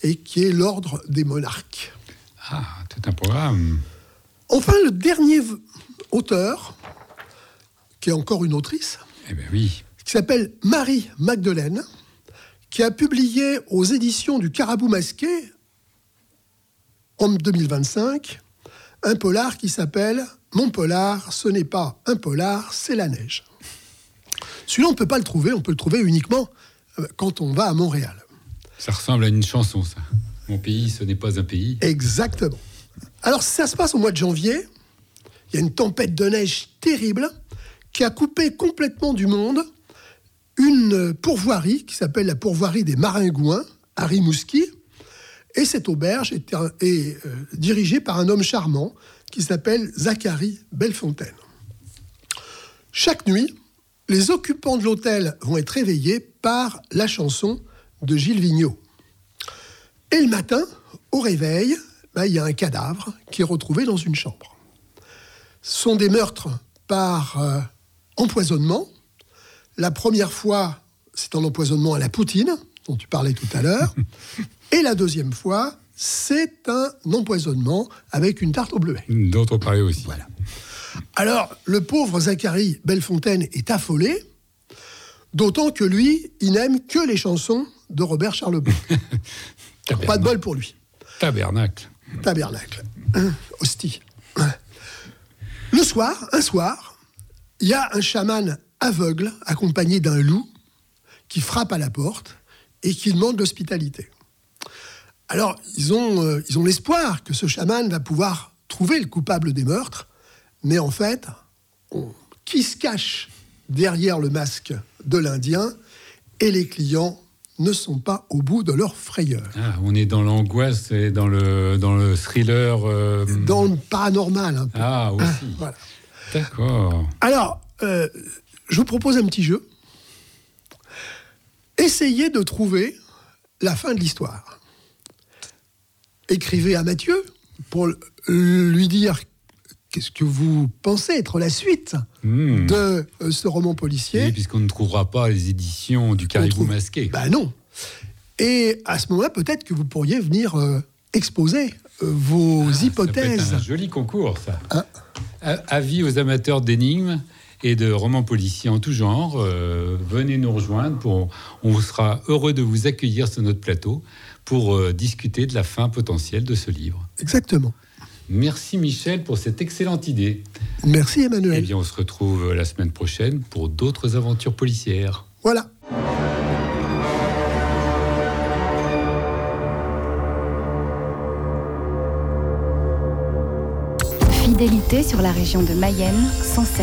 et qui est l'ordre des monarques. Ah, tout un programme. Enfin, le dernier auteur, qui est encore une autrice, Eh bien oui. qui s'appelle Marie Magdeleine, qui a publié aux éditions du Carabou Masqué, en 2025, un polar qui s'appelle « Mon polar, ce n'est pas un polar, c'est la neige ». Celui-là, on ne peut pas le trouver, on peut le trouver uniquement quand on va à Montréal. Ça ressemble à une chanson, ça. Mon pays, ce n'est pas un pays. Exactement. Alors, ça se passe au mois de janvier. Il y a une tempête de neige terrible qui a coupé complètement du monde une pourvoirie qui s'appelle la pourvoirie des Maringouins, à Rimouski. Et cette auberge est dirigée par un homme charmant qui s'appelle Zachary Bellefontaine. Chaque nuit, les occupants de l'hôtel vont être réveillés par la chanson de Gilles Vigneault. Et le matin, au réveil, il y a un cadavre qui est retrouvé dans une chambre. Ce sont des meurtres par empoisonnement. La première fois, c'est un empoisonnement à la poutine, dont tu parlais tout à l'heure. Et la deuxième fois, c'est un empoisonnement avec une tarte au bleuet. Dont on parlait aussi. Voilà. Alors, le pauvre Zachary Bellefontaine est affolé, d'autant que lui, il n'aime que les chansons de Robert Charlebois. Pas de bol pour lui. Tabernacle. Hostie. Un soir, il y a un chaman aveugle accompagné d'un loup qui frappe à la porte et qui demande l'hospitalité. Alors, ils ont l'espoir que ce chaman va pouvoir trouver le coupable des meurtres, mais en fait, qui se cache derrière le masque de l'Indien, et les clients ne sont pas au bout de leur frayeur. Ah, on est dans l'angoisse et dans le thriller... Dans le paranormal, un peu. Ah, aussi. Voilà. D'accord. Alors, je vous propose un petit jeu. Essayez de trouver la fin de l'histoire. Écrivez à Mathieu pour lui dire qu'est-ce que vous pensez être la suite de ce roman policier. Oui, puisqu'on ne trouvera pas les éditions du Caribou Masqué. Ben non. Et à ce moment-là, peut-être que vous pourriez venir exposer vos hypothèses. Ça peut être un joli concours, ça. Hein? Avis aux amateurs d'énigmes et de romans policiers en tout genre. Venez nous rejoindre. On sera heureux de vous accueillir sur notre plateau pour discuter de la fin potentielle de ce livre. Exactement. Merci Michel pour cette excellente idée. Merci Emmanuel. Eh bien, on se retrouve la semaine prochaine pour d'autres aventures policières. Voilà. Fidélité sur la région de Mayenne, 107.